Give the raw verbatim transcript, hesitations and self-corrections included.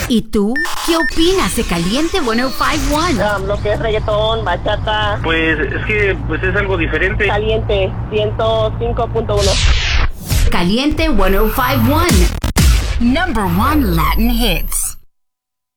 ¿Y tú? ¿Qué opinas de Caliente ciento cincuenta y uno? Um, lo que es reggaetón, bachata. Pues es que pues es algo diferente. Caliente ciento cinco punto uno. Caliente ciento cincuenta y uno. Number one Latin hits.